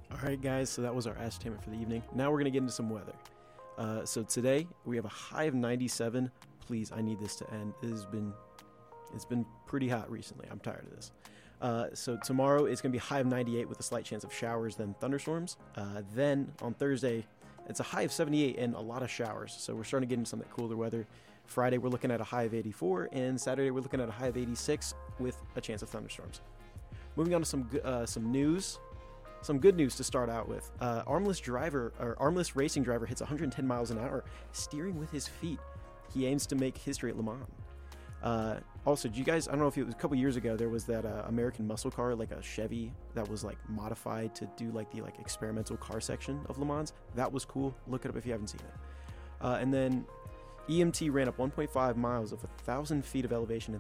All right, guys, so that was our ascertainment for the evening. Now we're going to get into some weather. So today we have a high of 97. Please, I need this to end. It's been pretty hot recently. I'm tired of this. So tomorrow it's going to be a high of 98 with a slight chance of showers, then thunderstorms. Then on Thursday, it's a high of 78 and a lot of showers. So we're starting to get into some of that cooler weather. Friday, we're looking at a high of 84, and Saturday, we're looking at a high of 86 with a chance of thunderstorms. Moving on to some news. Some good news to start out with. Armless racing driver hits 110 miles an hour, steering with his feet. He aims to make history at Le Mans. Also, do you guys, I don't know if it was a couple years ago, there was that American muscle car, like a Chevy, that was like modified to do like the experimental car section of Le Mans. That was cool. Look it up if you haven't seen it. And then EMT ran up 1.5 miles of 1,000 feet of elevation in